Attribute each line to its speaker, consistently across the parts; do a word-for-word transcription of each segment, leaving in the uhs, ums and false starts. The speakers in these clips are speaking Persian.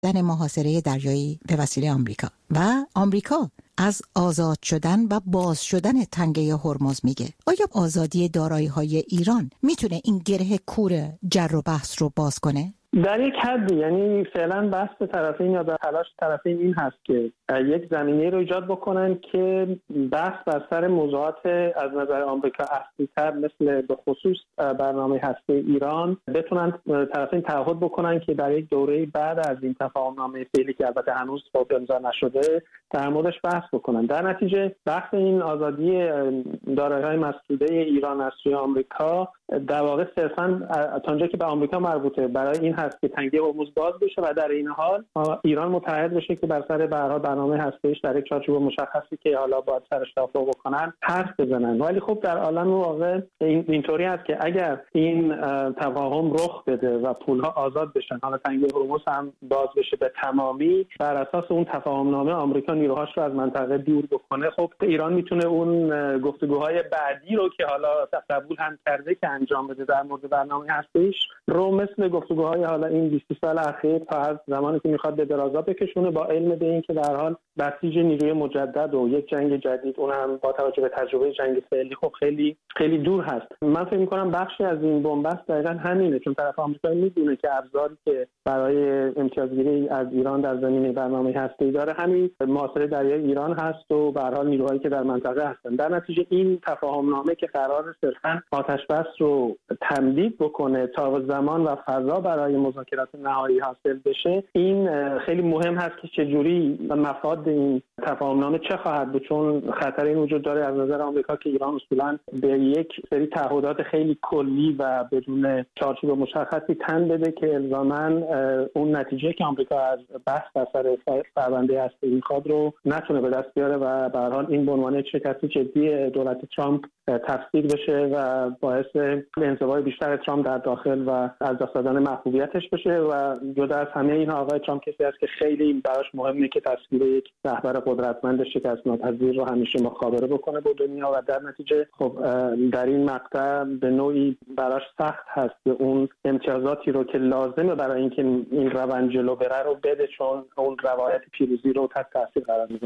Speaker 1: در محاصره دریایی به وسیله آمریکا و آمریکا از آزاد شدن و باز شدن تنگه هرمز میگه. آیا آزادی دارایی‌های ایران میتونه این گره کور جر و بحث رو باز کنه؟
Speaker 2: در یک حدی، یعنی فعلا بحث طرفین یا تلاش طرفین این هست که یک زمینه رو ایجاد بکنن که بحث بر سر موضوعات از نظر آمریکا اصلی‌تر مثل به خصوص برنامه هسته ایران بتونن طرفین تعهد بکنن که در یک دوره بعد از این تفاهم‌نامه فعلی که البته هنوز امضا نشده در موردش بحث بکنن. در نتیجه بحث این آزادی دارایی‌های مسدوده ایران از سوی آمریکا در واقع صرفاً تا اونجایی که به آمریکا مربوطه برای این هست که تنگه هرمز باز بشه و در این حال ایران متحد بشه که بر سر برنامه هسته‌ایش در یک چارچوب مشخصی که حالا باید سرش توافق بکنن حرف بزنن. ولی خب در عالم واقع این اینطوری است که اگر این تفاهم رخ بده و پولها آزاد بشن، حالا تنگه هرمز هم باز بشه به تمامی، بر اساس اون تفاهم‌نامه آمریکا نیروهاش رو از منطقه دور بکنه، خب ایران میتونه اون گفتگوهای بعدی رو که حالا قبول هم کرده که انجام بده در مورد برنامه هسته‌ایش رو مثل گفتگوهای حالا این بیست سال اخیر تا از زمانی که میخواد به درازا بکشونه، با علم به این که در حال بسیج نیروی مجدد و یک جنگ جدید، اون هم با توجه به تجربه جنگ فعلی، خب خیلی خیلی دور هست. من فکر می‌کنم بخشی از این بنبست دقیقاً همینه، چون طرف آمریکا میدونه که ابزاری که برای امتیازگیری از ایران در زمینه برنامه هسته‌ای داره همین محاصره دریایی ایران هست و به هر حال نیروهایی که در منطقه هستن. در نتیجه این تفاهم‌نامه که قرار صرفاً آتش بس رو تمدید بکنه تا زمان و فضا برای مذاکرات نهایی حاصل بشه، این خیلی مهم هست که چجوری مفاد این تفاهم‌نامه چه خواهد بود، چون خطر این وجود داره از نظر آمریکا که ایران اصولاً به یک سری تعهدات خیلی کلی و بدون چارچوب مشخصی تن بده که الزاماً اون نتیجه که آمریکا از بحث بر سر پرونده هسته‌ای میخواد رو نتونه به دست بیاره و به هر حال این به عنوان شکست جدی دولت ترامپ تفسیر بشه و باعث انزوای بیشتر ترامپ در داخل و از دست دادن محبوبیتش بشه. و جدا از همه این آقای ترامپ کسی است که خیلی براش مهمه که تصویر یک رهبر قدرتمند شکست ناپذیر رو همیشه مخابره بکنه با دنیا و در نتیجه خب در این مقطع به نوعی براش سخت هست که اون امتیازاتی رو که لازمه برای اینکه این روند جلو بره رو بده، چون اون روایت پیروزی رو تحت تاثیر قرار میده.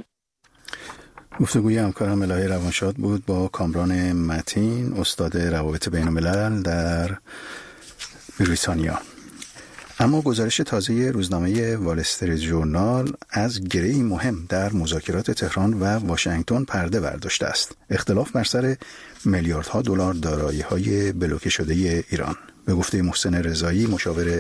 Speaker 3: گفتگوی همکارم الهی روانشاد بود با کامران متین، استاد روابط بین الملل در بریتانیا. اما گزارش تازه روزنامه وال استریت ژورنال از گره‌ای مهم در مذاکرات تهران و واشنگتن پرده برداشته است. اختلاف بر سر میلیاردها دلار دارایی‌های بلوکه شده ایران. به گفته محسن رضایی، مشاور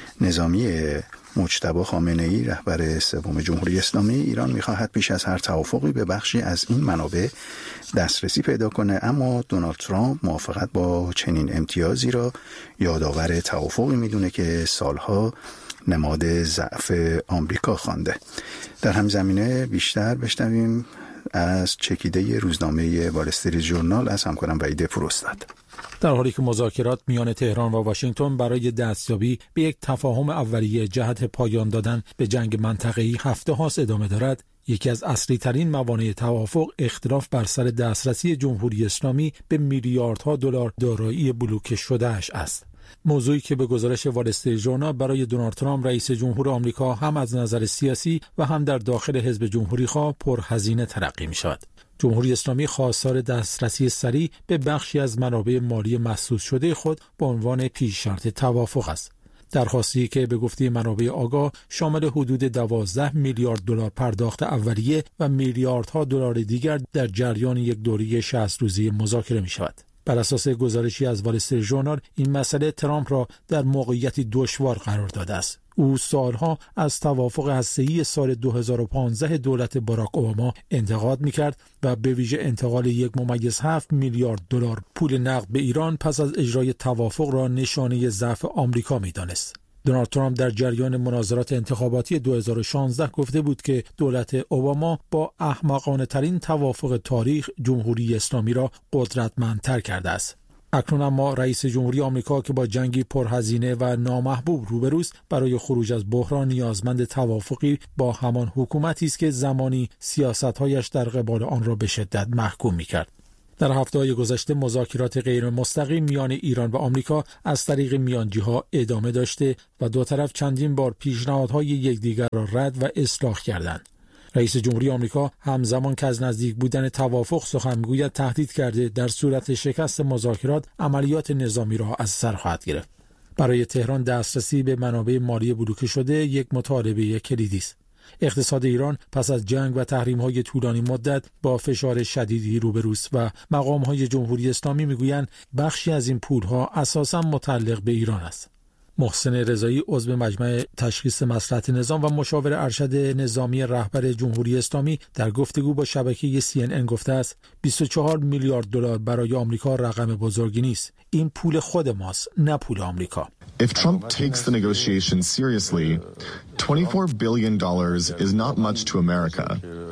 Speaker 3: نظامی مجتبی خامنه‌ای رهبر سوم جمهوری اسلامی، ایران می‌خواهد پیش از هر توافقی به بخشی از این منابع دسترسی پیدا کنه، اما دونالد ترامپ موافقت با چنین امتیازی را یادآور توافقی می‌دونه که سالها نماد ضعف آمریکا خوانده. در همین زمینه بیشتر بشنویم از چکیده روزنامه وال استریت ژورنال از همکارم وحید پروستاد.
Speaker 4: در حالی که مذاکرات میان تهران و واشنگتن برای دستیابی به یک تفاهم اولیه جهت پایان دادن به جنگ منطقه‌ای هفته هاست ادامه دارد، یکی از اصلی ترین موانع توافق اختلاف بر سر دسترسی جمهوری اسلامی به میلیاردها دلار دارایی بلوکه شده‌اش است. موضوعی که به گزارش وال استریت ژورنال برای دونالد ترامپ رئیس جمهور آمریکا هم از نظر سیاسی و هم در داخل حزب جمهوری‌خواه پرهزینه تلقی می‌شود. جمهوری اسلامی خواستار دسترسی سریع به بخشی از منابع مالی مسدود شده خود به عنوان پیش شرط توافق است. درخواستی که به گفته منابع آگاه شامل حدود دوازده میلیارد دلار پرداخت اولیه و میلیاردها دلار دیگر در جریان یک دوره شصت روزه مذاکره می شود. بر اساس گزارشی از وال استریت ژورنال این مسئله ترامپ را در موقعیتی دشوار قرار داده است. او سالها از توافق هسته‌ای سال دو هزار و پانزده دولت باراک اوباما انتقاد می‌کرد و به ویژه انتقال یک ممیز هفت میلیارد دلار پول نقد به ایران پس از اجرای توافق را نشانه ضعف آمریکا می‌دانست. دونالد ترامپ در جریان مناظرات انتخاباتی دو هزار و شانزده گفته بود که دولت اوباما با احمقانه ترین توافق تاریخ جمهوری اسلامی را قدرتمندتر کرده است. اکنون اما رئیس جمهوری آمریکا که با جنگی پرهزینه و نامحبوب روبروست، برای خروج از بحران نیازمند توافقی با همان حکومتی است که زمانی سیاست‌هایش در قبال آن را به شدت محکوم می‌کرد. در هفته‌های گذشته مذاکرات غیر مستقیم میان ایران و آمریکا از طریق میانجی‌ها ادامه داشته و دو طرف چندین بار پیشنهادهای یکدیگر را رد و اصلاح کردند. رئیس جمهوری آمریکا همزمان که از نزدیک بودن توافق سخن می‌گوید تهدید کرده در صورت شکست مذاکرات عملیات نظامی را از سر خواهد گرفت. برای تهران دسترسی به منابع مالی بلوکه شده یک مطالبه کلیدی است. اقتصاد ایران پس از جنگ و تحریم‌های طولانی مدت با فشار شدیدی روبروست و مقام‌های جمهوری اسلامی می‌گویند بخشی از این پول‌ها اساساً متعلق به ایران است. محسن رضایی عضو مجمع تشخیص مصلحت نظام و مشاور ارشد نظامی رهبر جمهوری اسلامی در گفتگو با شبکه سی ان ان گفته است بیست و چهار میلیارد دلار برای آمریکا رقم بزرگی نیست. این پول خود ماست، نه پول آمریکا.
Speaker 5: If Trump takes the negotiations seriously, twenty-four billion dollars is not much to America.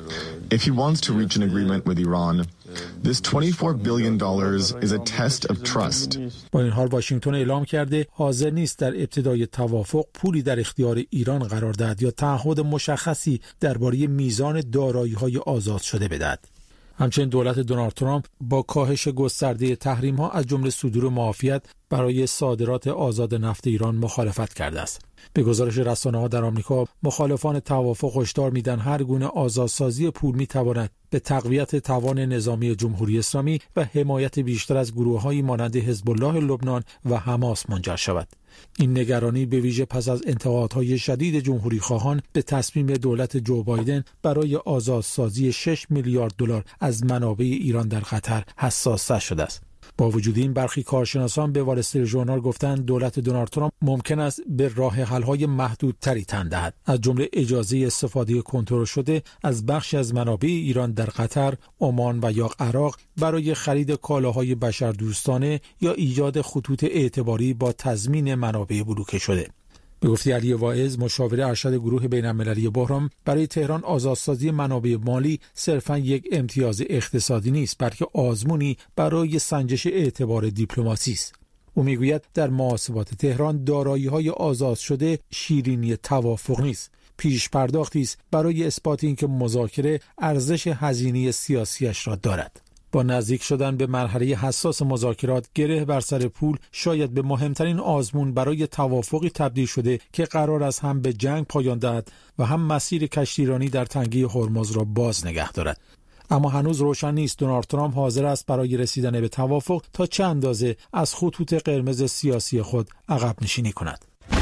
Speaker 5: If he wants to reach an agreement with Iran, this twenty-four billion dollars is a test of trust.
Speaker 4: با این حال واشنگتن اعلام کرده حاضر نیست در ابتدای توافق پولی در اختیار ایران قرار دهد یا تعهد مشخصی درباره میزان دارایی‌های آزاد شده بدهد. همچنین دولت دونالد ترامپ با کاهش گسترده تحریم‌ها از جمله صدور معافیت برای صادرات آزاد نفت ایران مخالفت کرده است. به گزارش رسانه‌ها در آمریکا، مخالفان توافق هشدار می‌دهند هر گونه آزادسازی پول می‌تواند به تقویت توان نظامی جمهوری اسلامی و حمایت بیشتر از گروه‌هایی مانند حزب الله لبنان و حماس منجر شود. این نگرانی به ویژه پس از انتقادهای شدید جمهوری خواهان به تصمیم دولت جو بایدن برای آزادسازی شش میلیارد دلار از منابع ایران در قطر حساس شده است. با وجود این برخی کارشناسان به وال استریت ژورنال گفتند دولت دونالد ترامپ ممکن است به راه حل‌های محدودتری تن دهد، از جمله اجازه استفاده کنترل شده از بخشی از منابع ایران در قطر، عمان و یا عراق برای خرید کالاهای بشردوستانه یا ایجاد خطوط اعتباری با تضمین منابع بلوکه شده. به گفته علی واعظ مشاور ارشد گروه بین‌المللی بحران، برای تهران آزادسازی منابع مالی صرفاً یک امتیاز اقتصادی نیست بلکه آزمونی برای سنجش اعتبار دیپلماسی است. او میگوید در محاسبات تهران دارایی‌های آزاد شده شیرینی توافق نیست، پیش پرداختی است برای اثبات اینکه مذاکره ارزش هزینه سیاسیش را دارد. با نزدیک شدن به مرحله حساس مذاکرات گره بر سر پول شاید به مهمترین آزمون برای توافقی تبدیل شده که قرار است هم به جنگ پایان دهد و هم مسیر کشتیرانی در تنگه هرمز را باز نگه دارد. اما هنوز روشن نیست دونالد ترامپ حاضر است برای رسیدن به توافق تا چه اندازه از خطوط قرمز سیاسی خود عقب نشینی کند.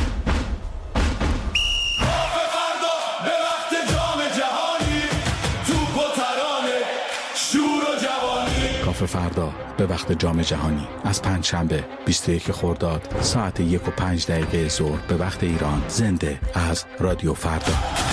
Speaker 6: کاف فردا به وقت جام جهانی از پنجشنبه بیست و یک خرداد ساعت یک و پنج دقیقه ظهر به وقت ایران، زنده از رادیو فردا.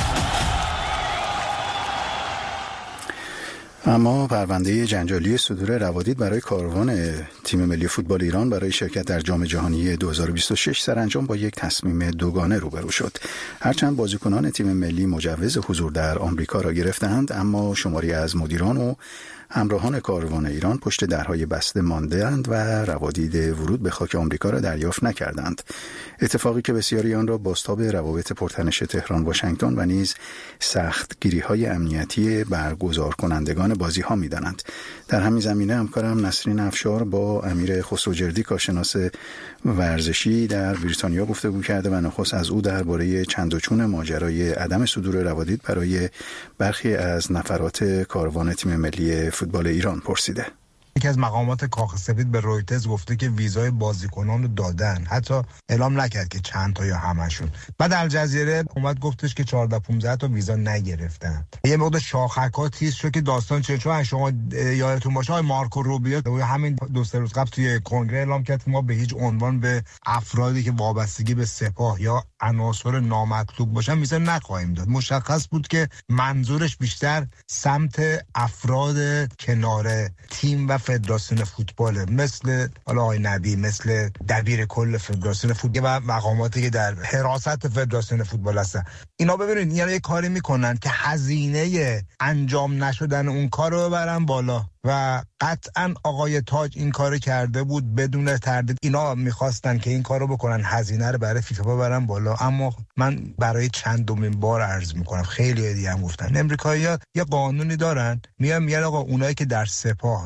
Speaker 3: اما پرونده جنجالی صدور روادید برای کاروان تیم ملی فوتبال ایران برای شرکت در جام جهانی دو هزار و بیست و شش سرانجام با یک تصمیم دوگانه روبرو شد. هرچند بازیکنان تیم ملی مجوز حضور در آمریکا را گرفتند، اما شماری از مدیران و همراهان کاروان ایران پشت درهای بسته مانده‌اند و روادید ورود به خاک آمریکا را دریافت نکردند. اتفاقی که بسیاری آن را بازتاب روابط پرتنش تهران واشنگتن و نیز سختگیری‌های امنیتی برگزار کنندگان بازی‌ها می‌دانند. در همین زمینه همکارم نسرین افشار با امیر خسروجردی کارشناس ورزشی در بریتانیا گفتگو کرده و نخست از او درباره چند و چون ماجرای عدم صدور روادید برای برخی از نفرات کاروان تیم ملی فوتبال ایران پرسیده.
Speaker 7: یکی از مقامات کاخ سفید به رویترز گفته که ویزای بازیکنان رو دادن، حتی اعلام نکرد که چند تا یا همشون. بعد الجزیره اومد گفتش که چهارده پانزده تا ویزا نگرفتن. یه مقدار شاخک‌ها تیز شد که داستان چه چون شما یادتون باشه آقای مارکو روبیو همین دو سه روز قبل توی کنگره اعلام کرد که ما به هیچ عنوان به افرادی که وابستگی به سپاه یا عناصر نامطلوب باشن ویزا نخواهیم داد. مشخص بود که منظورش بیشتر سمت افراد کنار تیم و فدراسیون فوتبال، مثل آقای نبی، مثل دبیر کل فدراسیون فوتبال و مقاماتی که در حراست فدراسیون فوتبال هستن. اینا ببینید یعنی یه کاری میکنن که هزینه انجام نشدن اون کار رو ببرن بالا و قطعا آقای تاج این کار کرده بود بدون تردید. اینا میخواستن که این کار رو بکنن، هزینه رو برای فیفا ببرن بالا. اما من برای چندمین بار عرض میکنم، خیلی دیگه هم گفتن امریکایی‌ها یه قانونی دارن، میگن میگن آقا اونایی که در سپاه یا در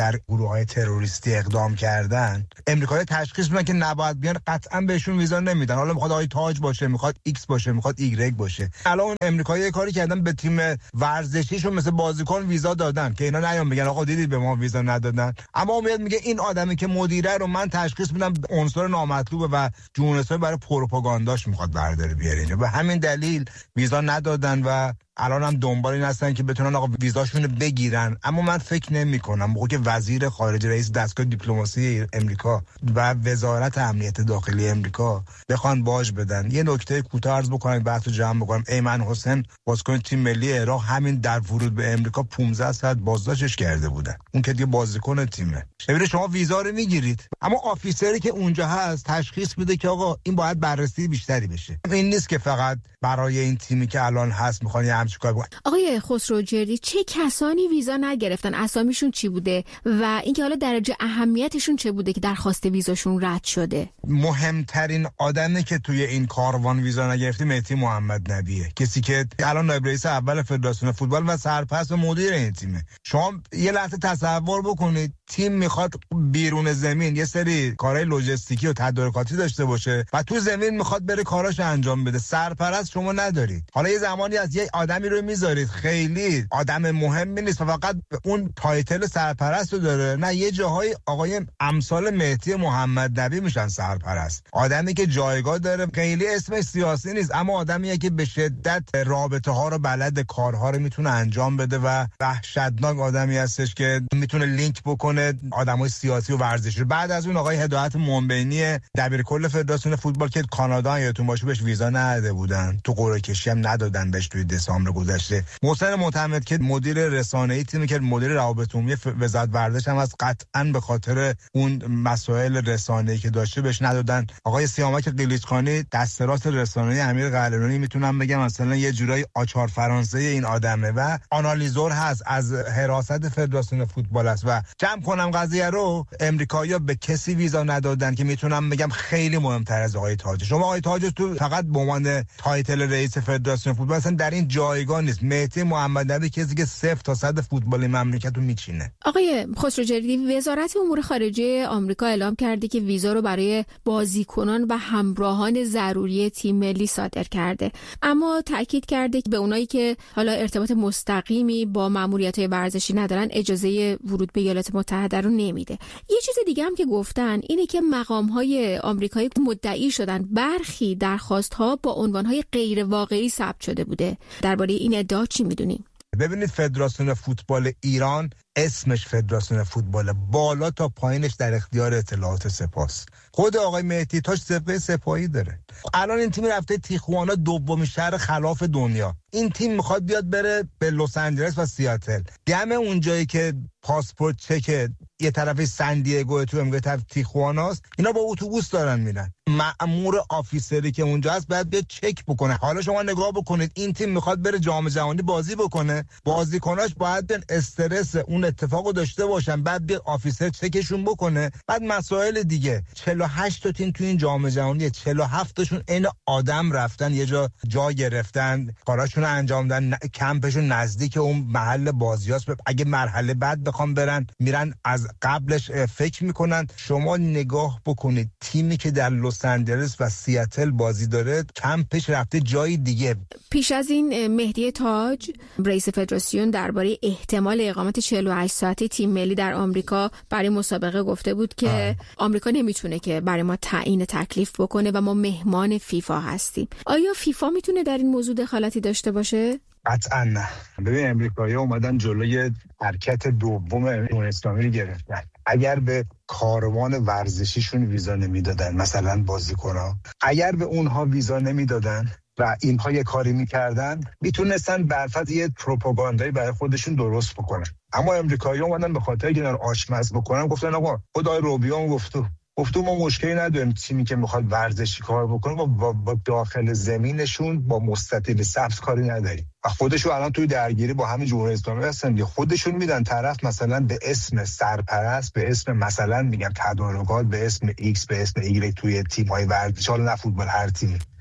Speaker 7: در گروه‌های تروریستی اقدام کردن، امریکایی تشخیص میدن که نباید بیان، قطعا بهشون ویزا نمیدن. حالا میخواد آقای تاج باشه، میخواد ایکس باشه، میخواد ایگرگ باشه. الان امریکایی کاری کردن به تیم ورزشیشون مثل بازیکن ویزا دادن که اینا نیان بگن آقا دیدید به ما ویزا ندادن. اما میاد میگه این آدمی که مدیره رو من تشخیص میدم عنصر نامطلوبه و جونسای برای پروپاگانداش میخواد برداره بیاره اینجا. به همین دلیل ویزا ندادن و الان هم دنبال این هستن که بتونن آقا ویزاشون رو بگیرن. اما من فکر نمی کنم موقع که وزیر خارجه، رئیس دستگاه دیپلماسی امریکا و وزارت امنیت داخلی امریکا بخوان باج بدن. یه نکته کوتاه عرض بکنم بحثو جمع بکنم. ایمن حسین بازیکن تیم ملی عراق همین در ورود به امریکا پانزده ساعت بازداشتش کرده بودن. اون که دیگه بازیکن تیمه. ببینید شما ویزا رو میگیرید، اما آفیسری که اونجا هست تشخیص میده که آقا این باید بررسی بیشتری بشه. این نیست که فقط برای این تیمی که الان هست میخوان
Speaker 8: آقای خسروجردی چه کسانی ویزا نگرفتن؟ اسامیشون چی بوده و اینکه حالا درجه اهمیتشون چه بوده که درخواست ویزاشون رد شده؟
Speaker 7: مهمترین آدمی که توی این کاروان ویزا نگرفته مهدی محمد نبیه، کسی که الان نایب رئیس اول فدراسیون فوتبال و سرپرست و مدیر این تیمه. شما یه لحظه تصور بکنید تیم میخواد بیرون زمین یه سری کارهای لوجستیکی و تدارکاتی داشته باشه و تو زمین میخواد بره کاراش انجام بده. سرپرست شما ندارید. حالا یه زمانی از یه آدمی رو میذارید خیلی آدم مهمی نیست و فقط اون تایتل سرپرست رو داره. نه، یه جاهای آقای امثال مهدی محمد نبی میشن سرپرست، آدمی که جایگاه داره، خیلی اسمش سیاسی نیست اما آدمیه که به شدت رابطه ها رو بلد، کارها رو میتونه انجام بده و وحشتناک آدمی هستش که میتونه لینک بکنه آدمای سیاسی و ورزشی. بعد از اون آقای هدایت منبینی دبیرکل فدراسیون فوتبال که کانادا یادتون باشه بهش ویزا نداده بودن، تو قرعه کشی هم ندادن بهش توی دسامبر گذشته. محسن معتمد که مدیر رسانه‌ای تیمی که مدیر روابط عمومی وزارت ورزش هم از قطعاً به خاطر اون مسائل رسانه‌ای که داشته بهش ندادن. آقای سیامک قلیچخانی دست راست رسانه‌ای امیر قلعه‌نوری میتونم بگم مثلا یه جورای آچار فرانسه این آدمه و آنالیزور هست، از حراست فدراسیون فوتبال است. و جمع کنم قضیه رو، امریکایی‌ها به کسی ویزا ندادن که میتونم بگم خیلی مهمتر از آقای تاج. شما آقای تاج تو فقط به عنوان تایتل رئیس فدراسیون فوتبال اصلا در این جایگاه نیست. مهدی محمد نبی کسی که صفر تا صد فوتبال مملکت رو میچینه.
Speaker 8: آقای خسروجردی، وزارت امور خارجه آمریکا اعلام کرده که ویزا رو برای بازیکنان و همراهان ضروری تیم ملی صادر کرده، اما تاکید کرده که به اونایی که حالا ارتباط مستقیمی با ماموریت‌های ورزشی ندارن اجازه ورود به ایالات متحده رو نمیده. یه چیز دیگه هم که گفتن اینه که مقام‌های آمریکایی مدعی شدن برخی درخواست‌ها با عنوان‌های غیر واقعی ثبت شده بوده. درباره این ادعا چی می‌دونیم؟
Speaker 7: ببینید فدراسیون فوتبال ایران اسمش فدراسیون فوتبال، بالا تا پایینش در اختیار اطلاعات سپاس. خود آقای مهدی تاج سپاه سپاهی داره. الان این تیم رفته تیخوانا، دومین شهر خلاف دنیا. این تیم میخواد بیاد بره به لس آنجلس و سیاتل. دم اونجایی که پاسپورت چک یه طرفی سندیگو تو امریکا طرف تیخواناست، اینا با اتوبوس دارن میرن. مأمور آفیسری که اونجا هست باید بیاد چک بکنه. حالا شما نگاه بکنید این تیم میخواد بره جام جهانی بازی بکنه، بازیکناش باید بیان استرس اون اتفاقو داشته باشن، بعد بیاد آفیسر چکشون بکنه. بعد مسائل دیگه، چهل و هشت تا تیم تو این جام جهانی، چهل و هفت تاشون این آدم رفتن یه جا جا گرفتن، کاراشون رو انجام دادن، کمپشون نزدیک اون محل بازیاست. اگه مرحله بعد بخوام برن میرن از قبلش فکر میکنن. شما نگاه بکنید تیمی که در لس آنجلس و سیاتل بازی داره کمپش رفته جای دیگه.
Speaker 8: پیش از این مهدی تاج رئیس فدراسیون درباره احتمال اقامت چهل و هشت ساعته تیم ملی در آمریکا برای مسابقه گفته بود که آه. آمریکا نمیتونه که برای ما تعیین تکلیف بکنه و ما مهمان فیفا هستیم. آیا فیفا میتونه در این موضوع دخالتی داشته باشه؟
Speaker 7: قطعا نه. ببین امریکایی‌ها اومدن جلوی حرکت دوم جمهوری اسلامی رو گرفتن. اگر به کاروان ورزشیشون ویزا نمیدادن، مثلا بازیکن‌ها، اگر به اونها ویزا نمیدادن و اینها یه کاری میکردن، میتونستن برفت یه پروپاگاندایی برای خودشون درست بکنن. اما امریکایی‌ها اومدن به خاطر اینکه آشمز بکنن گفتن آقا خدای روبیان گفتو گفتو ما مشکلی نداریم تیمی که میخواد ورزشی کار بکنه با, با, با داخل زمینشون با مستطیل سبز کاری نداریم. و خودشون الان توی درگیری با همین جمهوری اسلامی هستن. خودشون میدن طرف مثلا به اسم سرپرست، به اسم مثلا میگم تدارکات، به اسم ایکس، به اسم ایگرگ توی تیم‌های ورزشی، حالا نه فوتبال هر تیمی،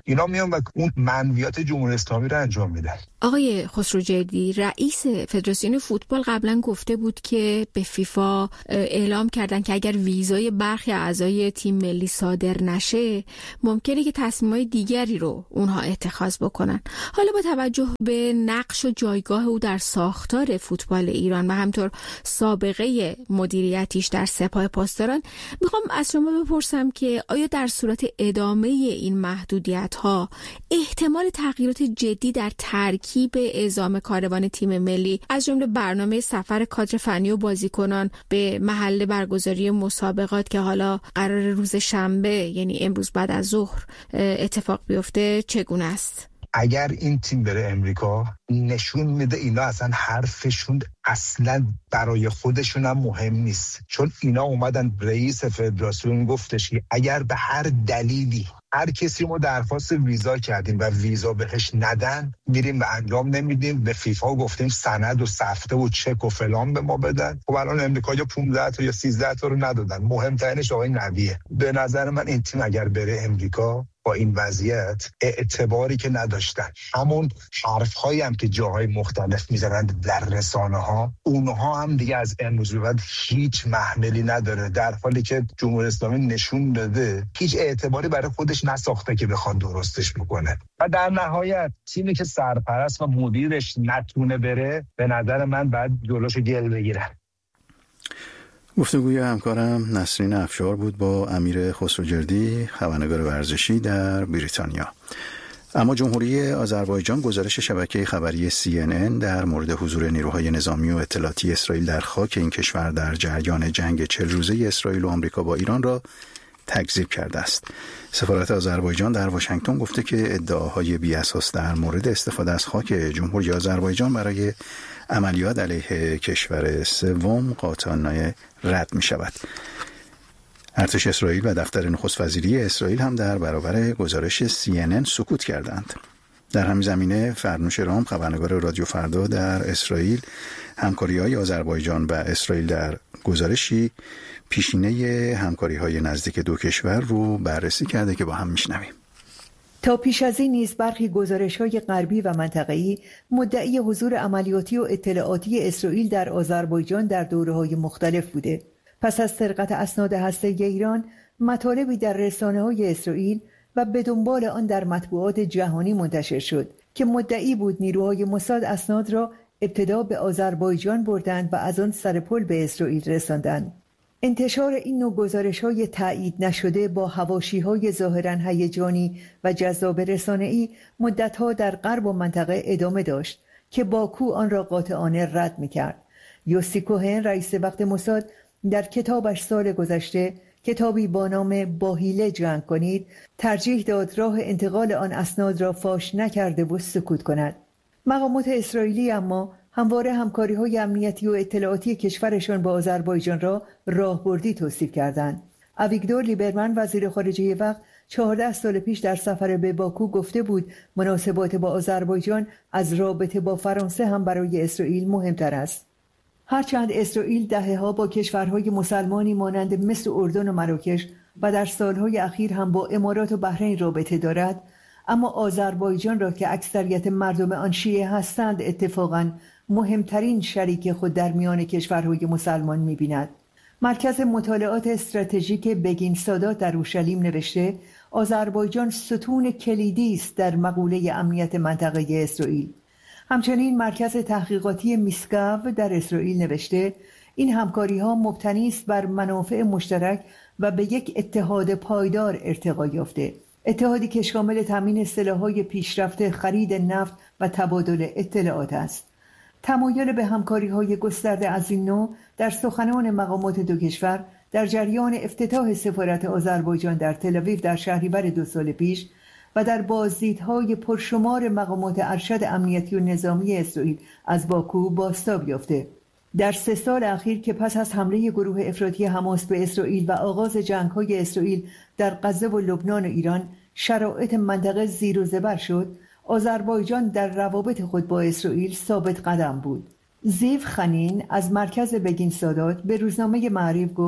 Speaker 7: اینا میان و اون منویات جمهوری اسلامی رو انجام میدن.
Speaker 8: آقای خسروجردی، رئیس فدراسیون فوتبال قبلا گفته بود که به فیفا اعلام کردن که اگر ویزای برخی اعضای تیم ملی صادر نشه ممکنه که تصمیمات دیگری رو اونها اتخاذ بکنن. حالا با توجه به نقش و جایگاه او در ساختار فوتبال ایران و همطور سابقه مدیریتیش در سپاه پاسداران، میخوام از شما بپرسم که آیا در صورت ادامه این محدودیت‌ها احتمال تغییرات جدی در ترکیب اعزام کاروان تیم ملی از جمله برنامه سفر کادر فنی و بازیکنان به محل برگزاری مسابقات که حالا قرار روز شنبه یعنی امروز بعد از ظهر اتفاق بیفته چگونه است؟
Speaker 7: اگر این تیم بره امریکا نشون میده اینا اصلا حرفشون اصلا برای خودشون هم مهم نیست، چون اینا اومدن رئیس فدراسیون گفتش که اگر به هر دلیلی هر کسی ما درخواست ویزا کردیم و ویزا بهش ندن میریم و انجام نمیدیم، به فیفا گفتیم سند و سفته و چک و فلان به ما بدن. خب الان امریکا یا پانزده تا یا سیزده تا رو ندادن. مهمترینش آقای نویه. به نظر من این تیم اگر بره امریکا با این وضعیت اعتباری که نداشتن، همون حرف‌هایی هم که جاهای مختلف میزنند در رسانه ها، اونها هم دیگه از امروز به بعد هیچ محملی نداره، در حالی که جمهوری اسلامی نشون داده هیچ اعتباری برای خودش نساخته که بخواد درستش بکنه. و در نهایت تیمی که سرپرست و مدیرش نتونه بره، به نظر من بعد جلوشو گل بگیرن.
Speaker 3: گفتگوی همکارم نسرین افشار بود با امیر خسروجردی، خبرنگار ورزشی در بریتانیا. اما جمهوری آذربایجان گزارش شبکه خبری سی ان ان در مورد حضور نیروهای نظامی و اطلاعاتی اسرائیل در خاک این کشور در جریان جنگ چهل روزه اسرائیل و آمریکا با ایران را تکذیب کرده است. سفارت آذربایجان در واشنگتن گفته که ادعاهای بی‌اساس در مورد استفاده از خاک جمهوری آذربایجان برای عملیات علیه کشور سوم قاطعانه رد می شود. ارتش اسرائیل و دفتر نخست وزیری اسرائیل هم در برابر گزارش سی ان ان سکوت کردند. در همین زمینه فرنوش رام، خبرنگار رادیو فردا در اسرائیل، همکاری‌های آذربایجان و اسرائیل در گزارشی پیشینه همکاری‌های نزدیک دو کشور رو بررسی کرده که با هم میشنویم.
Speaker 9: تا پیش از این نیز برخی گزارش‌های غربی و منطقه‌ای مدعی حضور عملیاتی و اطلاعاتی اسرائیل در آذربایجان در دوره‌های مختلف بوده. پس از سرقت اسناد هسته‌ای ایران، مطالبی در رسانه‌های اسرائیل و به دنبال آن در مطبوعات جهانی منتشر شد که مدعی بود نیروهای موساد اسناد را ابتدا به آذربایجان بردند و از آن سر پل به اسرائیل رساندند. انتشار این نوع گزارش‌های تایید نشده با حواشی‌های ظاهراً هیجانی و جذاب رسانه‌ای مدت‌ها در غرب و منطقه ادامه داشت که باکو آن را قاطعانه رد می‌کرد. یوسی کوهن، رئیس وقت موساد، در کتابش سال گذشته، کتابی با نام با حیله جنگ کنید، ترجیح داد راه انتقال آن اسناد را فاش نکرده و سکوت کند. مقامات اسرائیلی اما همواره همکاری‌های امنیتی و اطلاعاتی کشورشان با آذربایجان را راهبردی توصیف کردند. اویگدور لیبرمن، وزیر خارجه وقت، چهارده سال پیش در سفر به باکو گفته بود مناسبات با آذربایجان از رابطه با فرانسه هم برای اسرائیل مهمتر است. هرچند اسرائیل دهه‌ها با کشورهای مسلمانی مانند مصر، اردن و مراکش و در سالهای اخیر هم با امارات و بحرین رابطه دارد، اما آذربایجان را که اکثریت مردم آن شیعه هستند اتفاقاً مهمترین شریک خود در میان کشورهای مسلمان می‌بیند. مرکز مطالعات استراتژیک بگین سادات در اورشلیم نوشته آذربایجان ستون کلیدی است در مقوله امنیت منطقه اسرائیل. همچنین مرکز تحقیقاتی میسکاو در اسرائیل نوشته این همکاری‌ها مبتنی است بر منافع مشترک و به یک اتحاد پایدار ارتقا یافته، اتحادی که شامل تامین سلاح‌های پیشرفته، خرید نفت و تبادل اطلاعات است. تمایل به همکاری‌های گسترده از این نوع در سخنان مقامات دو کشور در جریان افتتاح سفارت آذربایجان در تل‌آویو در شهریور دو سال پیش و در بازدیدهای پرشمار مقامات ارشد امنیتی و نظامی اسرائیل از باکو بازتاب یافته. در سه سال اخیر که پس از حمله گروه افراطی حماس به اسرائیل و آغاز جنگ‌های اسرائیل در غزه و لبنان و ایران شرایط منطقه زیر و زبر شد، آذربایجان در روابط خود با اسرائیل ثابت قدم بود. زیو خنین از مرکز بگین سادات به روزنامه معریف گفت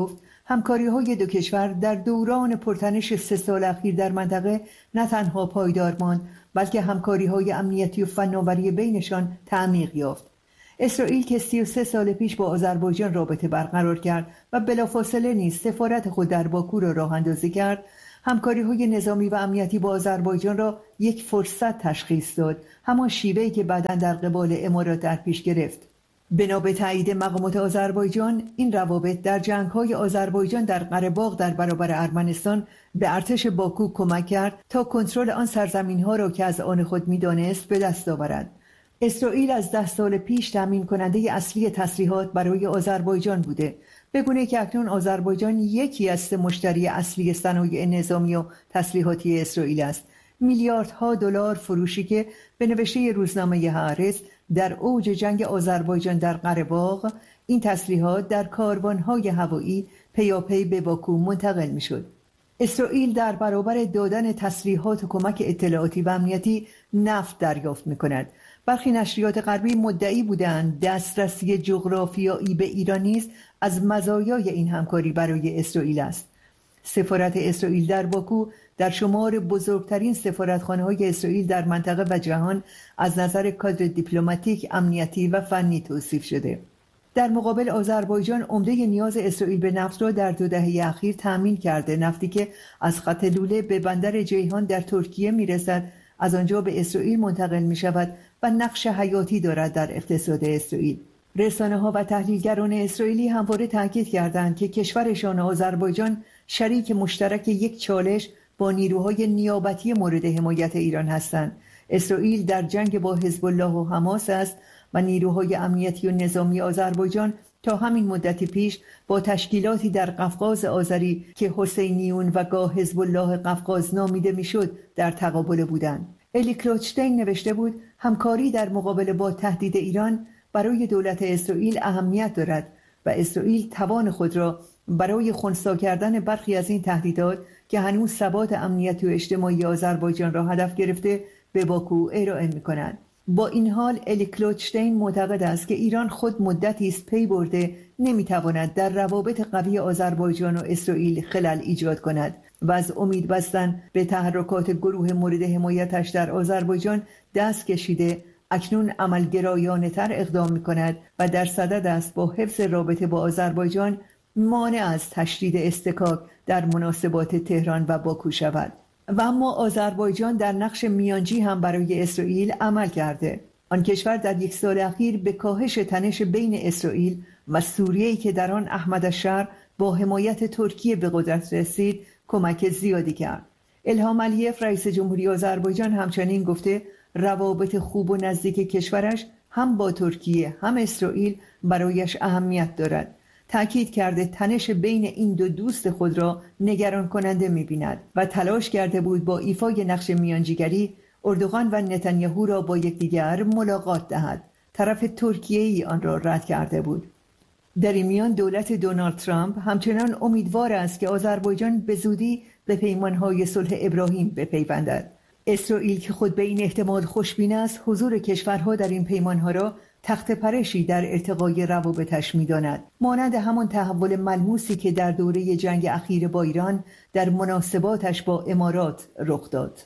Speaker 9: همکاری‌های دو کشور در دوران پرتنش سه سال اخیر در منطقه نه تنها پایدار ماند، بلکه همکاری‌های امنیتی و فناوری بینشان تعمیق یافت. اسرائیل که سی و سه سال پیش با آذربایجان رابطه برقرار کرد و بلافاصله نیز سفارت خود در باکو را راه اندازی کرد، همکاری‌های نظامی و امنیتی با آذربایجان را یک فرصت تشخیص داد، همان شیوهی که بعداً در قبال امارات در پیش گرفت. بنا به تایید مقامات آذربایجان، این روابط در جنگ‌های آذربایجان در قره‌باغ در برابر ارمنستان به ارتش باکو کمک کرد تا کنترل آن سرزمین‌ها را که از آن خود می‌دانست به دست آورد. اسرائیل از ده سال پیش تامین کننده اصلی تسلیحات برای آذربایجان بوده، به گونه‌ای که اکنون آذربایجان یکی از مشتری اصلی صنایع نظامی و تسلیحاتی اسرائیل است. میلیاردها دلار فروشی که به نوشته روزنامه هآرتز در اوج جنگ آذربایجان در قره‌باغ این تسلیحات در کاروان‌های هوایی پیاپی به باکو منتقل می‌شد. اسرائیل در برابر دادن تسلیحات و کمک اطلاعاتی و امنیتی نفت دریافت می‌کند. برخی نشریات غربی مدعی بودند دسترسی جغرافیایی به ایران نیز از مزایای این همکاری برای اسرائیل است. سفارت اسرائیل در باکو در شمار بزرگترین سفارتخانه‌های اسرائیل در منطقه و جهان از نظر کادر دیپلماتیک، امنیتی و فنی توصیف شده. در مقابل آذربایجان عمده نیاز اسرائیل به نفت را در دو دهه اخیر تامین کرده. نفتی که از خط لوله به بندر جیهان در ترکیه میرسد، از آنجا به اسرائیل منتقل می شود و نقش حیاتی دارد در اقتصاد اسرائیل. رسانه‌ها و تحلیلگران اسرائیلی همواره تاکید کردند که کشورشان آذربایجان شریک مشترک یک چالش با نیروهای نیابتی مورد حمایت ایران هستند. اسرائیل در جنگ با حزب الله و حماس است و نیروهای امنیتی و نظامی آذربایجان تا همین مدتی پیش با تشکیلاتی در قفقاز آذری که حسینیون و گاه حزب الله قفقاز نامیده میشد در تقابل بودند. الی کلوچتین نوشته بود همکاری در مقابله با تهدید ایران برای دولت اسرائیل اهمیت دارد و اسرائیل توان خود را برای خنثی کردن برخی از این تهدیدات که هنوز ثبات امنیتی و اجتماعی آذربایجان را هدف گرفته به باکو ارائه می‌کند. با این حال الی کلوچتین معتقد است که ایران خود مدتی است پی برده نمی‌تواند در روابط قوی آذربایجان و اسرائیل خلل ایجاد کند و از امید بستن به تحرکات گروه مورد حمایتش در آذربایجان دست کشیده اکنون عملگرایانه‌تر اقدام می‌کند و در صدد است با حفظ رابطه با آذربایجان مانع از تشدید اصطکاک در مناسبات تهران و باکو شود. و اما آذربایجان در نقش میانجی هم برای اسرائیل عمل کرده. آن کشور در یک سال اخیر به کاهش تنش بین اسرائیل و سوریه‌ای که در آن احمد الشر با حمایت ترکیه به قدرت رسید کمک زیادی کرد. الهام علیف رئیس جمهوری آذربایجان همچنین گفته روابط خوب و نزدیک کشورش هم با ترکیه هم اسرائیل برایش اهمیت دارد. تأکید کرده تنش بین این دو دوست خود را نگران کننده می‌بیند و تلاش کرده بود با ایفای نقش میانجیگری اردوغان و نتانیاهو را با یکدیگر ملاقات دهد. طرف ترکیه‌ای آن را رد کرده بود. در این میان دولت دونالد ترامپ همچنان امیدوار است که آذربایجان به زودی به پیمان‌های صلح ابراهیم بپیوندد. اسرائیل که خود به این احتمال خوشبین است، حضور کشورها در این پیمان‌ها را تخت پرشی در ارتقای روابطش می‌داند، مانند همان تحول ملموسی که در دوره جنگ اخیر با ایران در مناسباتش با امارات رخ داد.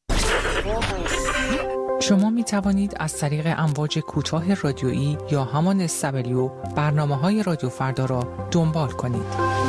Speaker 10: شما می توانید از طریق امواج کوتاه رادیویی یا همان استبلیو برنامه‌های رادیو فردا را دنبال کنید.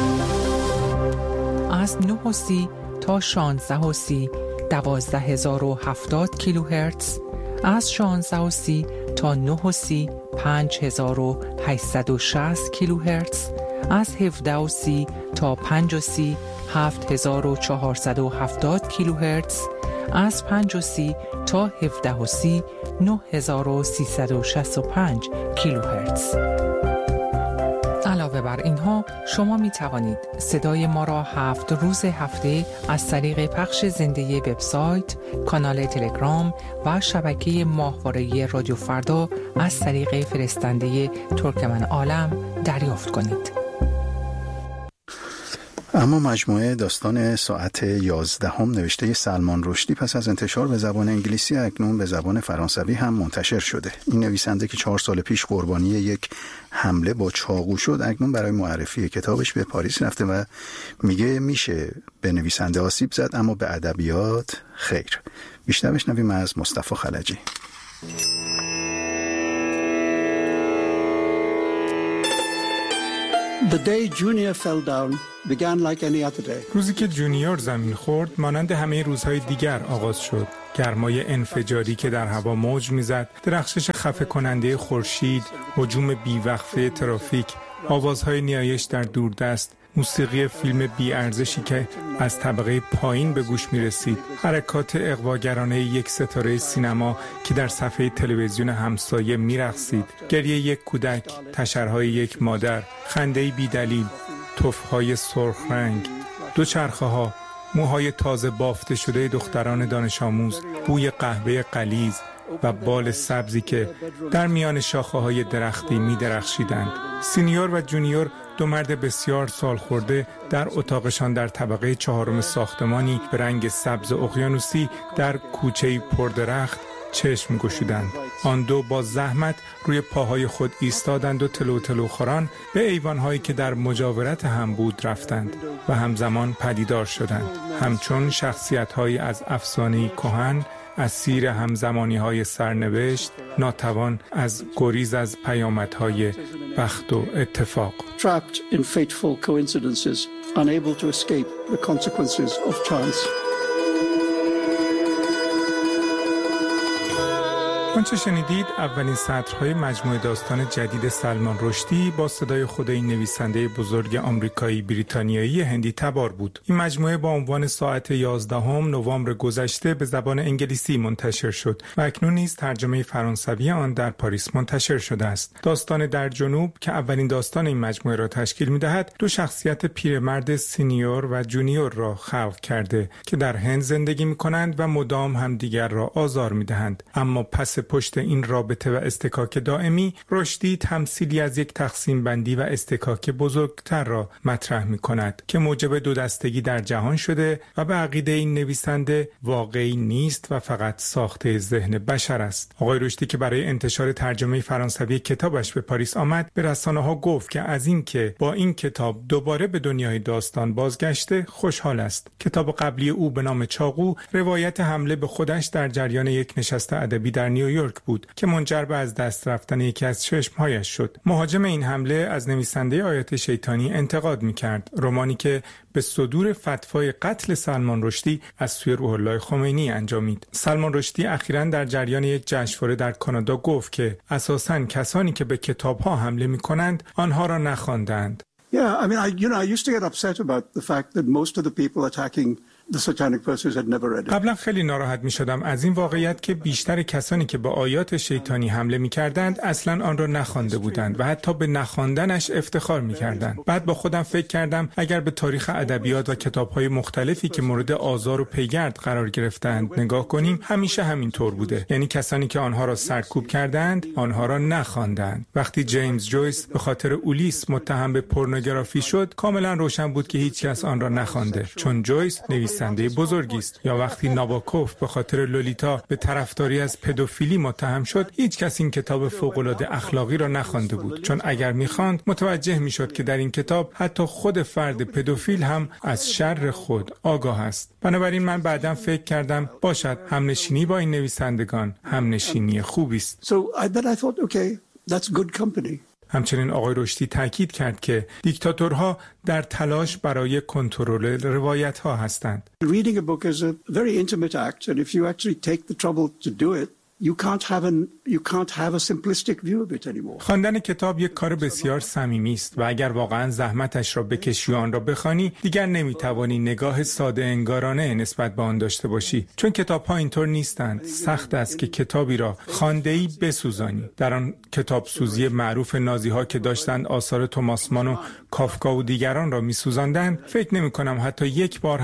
Speaker 10: از نه و سی تا شانزده و سی دوازده هزار و هفتاد کیلوهرتز، از شانزده و سی تا نه و سی پنج هزار و هشتصد و شصت کیلوهرتز، از هفده و سی تا پنج و سی هفت هزار و چهارصد و هفتاد کیلوهرتز، از پنج و سی تا هفده و سی نه هزار و سیصد و شصت و پنج کیلوهرتز. علاوه بر اینها شما می توانید صدای ما را هفت روز هفته از طریق پخش زنده وبسایت، کانال تلگرام و شبکه ماهواره رادیو فردا از طریق فرستنده ترکمن عالم دریافت کنید.
Speaker 3: اما مجموعه داستان ساعت یازدهم نوشته سلمان رشدی پس از انتشار به زبان انگلیسی اکنون به زبان فرانسوی هم منتشر شده. این نویسنده که چهار سال پیش قربانی یک حمله با چاقو شد اکنون برای معرفی کتابش به پاریس رفته و میگه میشه به نویسنده آسیب زد اما به ادبیات خیر. بیشتر بشنویم از مصطفی خلجی.
Speaker 11: The day Junior fell down began like any other day.
Speaker 12: روزی که جونیور زمین خورد مانند همه روزهای دیگر آغاز شد. گرمای انفجاری که در هوا موج میزد، درخشش خفه کننده خورشید، هجوم بیوقفه ترافیک، آوازهای نیایش در دوردست، موسیقی فیلم بی‌ارزشی که از طبقه پایین به گوش می رسید، حرکات اغواگرانه یک ستاره سینما که در صفحه تلویزیون همسایه می رقصید، گریه یک کودک، تشرهای یک مادر، خنده‌ای بی‌دلیل، تف‌های سرخ رنگ، دوچرخه ها، موهای تازه بافته شده دختران دانش آموز، بوی قهوه غلیظ و بال سبزی که در میان شاخه‌های درختی می درخشیدند. سینیور و جونیور، دو مرد بسیار سال خورده، در اتاقشان در طبقه چهارم ساختمانی به رنگ سبز اقیانوسی در کوچه‌ای پردرخت چشم گشودند. آن دو با زحمت روی پاهای خود ایستادند و تلو تلو خوران به ایوان‌هایی که در مجاورت هم بود رفتند و همزمان پدیدار شدند، همچون شخصیت‌هایی از افسانه‌ای کهن، اسیر همزمانی‌های سرنوشت، ناتوان از گریز از پیامدهای بخت و اتفاق.
Speaker 11: Trapped in fateful coincidences, unable to escape the consequences of chance.
Speaker 12: آنچه شنیدید اولین سطرهای مجموعه داستان جدید سلمان رشدی با صدای خود این نویسنده بزرگ آمریکایی بریتانیایی هندی تبار بود. این مجموعه با عنوان ساعت یازدهم نوامبر گذشته به زبان انگلیسی منتشر شد و اکنون نیز ترجمه فرانسوی آن در پاریس منتشر شده است. داستان در جنوب که اولین داستان این مجموعه را تشکیل می‌دهد، دو شخصیت پیرمرد سینیور و جونیور را خلق کرده که در هند زندگی می‌کنند و مدام همدیگر را آزار می‌دهند. اما پس پشت این رابطه و استکاک دائمی، رشدی تمثیلی از یک تقسیم بندی و استکاک بزرگتر را مطرح می کند که موجب دو دستگی در جهان شده و به عقیده این نویسنده واقعی نیست و فقط ساخته ذهن بشر است. آقای رشدی که برای انتشار ترجمه فرانسوی کتابش به پاریس آمد، به رسانه‌ها گفت که از این که با این کتاب دوباره به دنیای داستان بازگشته خوشحال است. کتاب قبلی او به نام چاقو، روایت حمله به خودش در جریان یک نشست ادبی در نیویورک بود که منجر به از دست رفتن یکی از چشمهایش شد. مهاجم این حمله از نویسنده آیات شیطانی انتقاد می‌کرد، رمانی که به صدور فتوای قتل سلمان رشدی از سوی روح الله خمینی انجامید. سلمان رشدی اخیراً در جریان یک جشنواره در کانادا گفت که اساساً کسانی که به کتاب‌ها حمله می‌کنند آنها را نخواندند.
Speaker 11: Yeah, I mean, I, you know, I used to get upset about the fact that most of the people attacking the satanic verses had never read it.
Speaker 12: قبلا خیلی ناراحت می شدم از این واقعیت که بیشتر کسانی که به آیات شیطانی حمله می کردند اصلا آن را نخوانده بودند و حتی به نخواندنش افتخار می کردند. بعد با خودم فکر کردم اگر به تاریخ ادبیات و کتاب‌های مختلفی که مورد آزار و پیگرد قرار گرفتند نگاه کنیم، همیشه همین طور بوده. یعنی کسانی که آنها را سرکوب کردند، آنها را نخواندند. وقتی جیمز جویس به خاطر اولیس متهم به پورنوگرافی شد، کاملا روشن بود که هیچ کس آن را نخوانده، چون جویس نویسنده بزرگی است. یا وقتی ناباکوف به خاطر لولیتا به طرفداری از پدوفیلی متهم شد، هیچ کس این کتاب فوق‌العاده اخلاقی را نخوانده بود، چون اگر می‌خواند متوجه می‌شد که در این کتاب حتی خود فرد پدوفیل هم از شر خود آگاه است. بنابراین من بعداً فکر کردم باشد همنشینی با این نویسندگان همنشینی خوبی است.
Speaker 11: So I, then I thought, okay, that's good company.
Speaker 12: همچنین آقای رشدی تاکید کرد که دیکتاتورها در تلاش برای کنترل روایت‌ها هستند.
Speaker 11: Reading a book is a very intimate act, and if you actually take the trouble to do it, you can't have an you can't have a simplistic view of it anymore.
Speaker 12: خواندن کتاب یک کار بسیار صمیمی است و اگر واقعا زحمتش را بکشی و آن را بخوانی، دیگر نمیتوانی نگاه ساده انگارانه نسبت به آن داشته باشی، چون کتاب‌ها اینطور نیستند. سخت است که کتابی را خوانده‌ای بسوزانی. در آن کتاب سوزی معروف نازی‌ها که داشتند آثار توماس مان و کافکا و دیگران را می‌سوزاندند، فکر نمی‌کنم حتی یک بار هم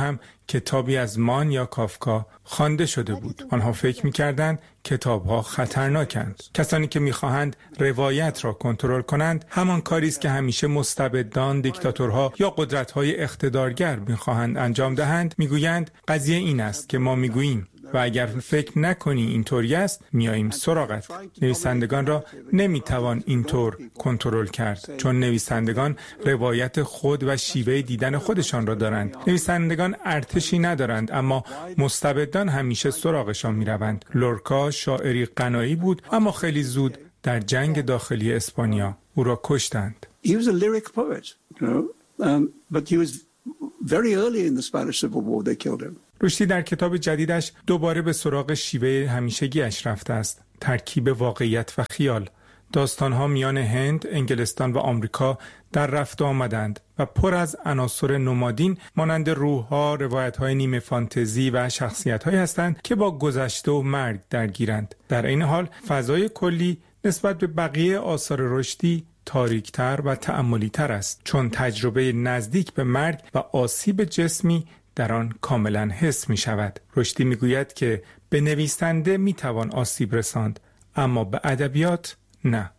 Speaker 12: کتابی از مان یا کافکا خوانده شده بود. آنها فکر می‌کردند کتاب‌ها خطرناکند. کسانی که می‌خواهند روایت را کنترل کنند، همان کاری است که همیشه مستبدان، دیکتاتورها یا قدرت‌های اقتدارگر می‌خواهند انجام دهند. می‌گویند قضیه این است که ما می‌گوییم و اگر فکر نکنی اینطوری است میاییم سراغت. نویسندگان را نمیتوان اینطور کنترل کرد، چون نویسندگان روایت خود و شیوه دیدن خودشان را دارند. نویسندگان ارتشی ندارند، اما مستبدان همیشه سراغشان میروند. لورکا شاعری غنایی بود، اما خیلی زود در جنگ داخلی اسپانیا او را کشتند.
Speaker 11: He was a lyric poet, you know, um, but he was very early in the Spanish Civil War they killed him.
Speaker 12: رشدی در کتاب جدیدش دوباره به سراغ شیوه همیشگی‌اش رفته است، ترکیب واقعیت و خیال. داستان‌ها میان هند، انگلستان و آمریکا در رفت آمدند و پر از عناصر نمادین مانند روح‌ها، روایت‌های نیمه فانتزی و شخصیت‌هایی هستند که با گذشته و مرگ درگیرند. در این حال فضای کلی نسبت به بقیه آثار رشدی تاریک‌تر و تأملی‌تر است، چون تجربه نزدیک به مرگ و آسیب جسمی در آن کاملا حس می شود. رشدی می گوید که به نویسنده می توان آسیب رساند، اما به ادبیات نه.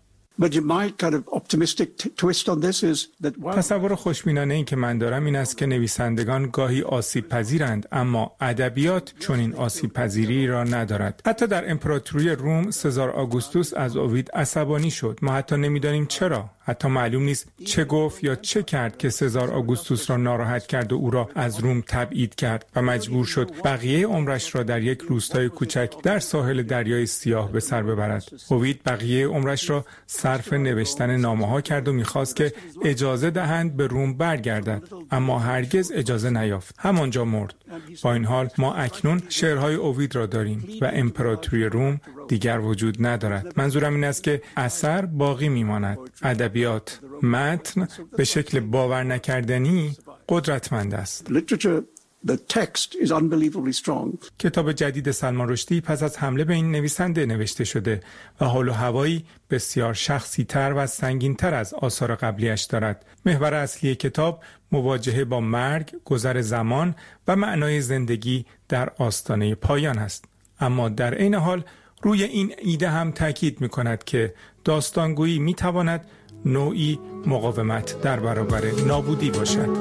Speaker 12: تصور خوشبینانه این که من دارم این است که نویسندگان گاهی آسیب پذیرند، اما ادبیات چون این آسیب پذیری را ندارد. حتی در امپراتوری روم سزار آگوستوس از اوید عصبانی شد. ما حتی نمیدانیم چرا. حتی معلوم نیست چه گفت یا چه کرد که سزار آگوستوس را ناراحت کرد و او را از روم تبعید کرد و مجبور شد بقیه عمرش را در یک روستای کوچک در ساحل دریای سیاه به سر ببرد. اوید بقیه عمرش را صرف نوشتن نامه‌ها کرد و می‌خواست که اجازه دهند به روم برگردد، اما هرگز اجازه نیافت. همانجا مرد. با این حال ما اکنون شعرهای اوید را داریم و امپراتوری روم دیگر وجود ندارد. منظورم این است که اثر باقی می‌ماند. ادبیات، متن به شکل باور نکردنی قدرتمند است.
Speaker 11: The text is unbelievably strong.
Speaker 12: کتاب جدید سلمان رشدی پس از حمله به این نویسنده نوشته شده و حال و هوایی بسیار شخصی تر و سنگین تر از آثار قبلیش دارد. محور اصلی کتاب مواجهه با مرگ، گذر زمان و معنای زندگی در آستانه پایان است. اما در عین حال روی این ایده هم تاکید می کند که داستانگویی می تواند نوعی مقاومت در برابر نابودی باشد.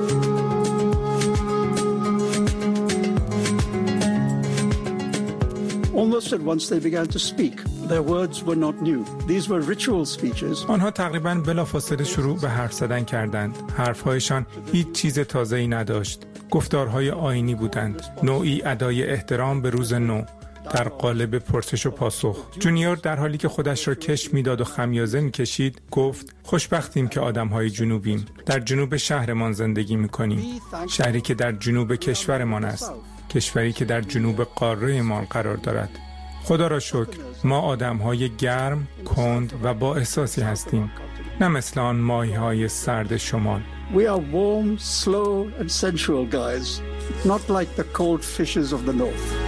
Speaker 11: Almost at once they began to speak. Their words were not new. These were ritual speeches.
Speaker 12: آنها تقریباً بلافاصله شروع به حرف زدن کردند. حرف‌هایشان هیچ چیز تازه‌ای نداشت. گفتارهای آیینی بودند. نوعی ادای احترام به روز نو در قالب پرسش و پاسخ. جونیور در حالی که خودش را کش میداد و خمیازه میکشید گفت: خوشبختیم که آدم‌های جنوبیم. در جنوب شهرمان زندگی می‌کنیم. شهری که در جنوب کشورمان است. کشوری که در جنوب قاره ما قرار دارد. خدا را شکر ما آدم‌های گرم، کند و با احساسی هستیم، نه مثل آن ماهی‌های سرد شمال.
Speaker 11: We are warm, slow and sensual guys, not like the cold fishes of the north.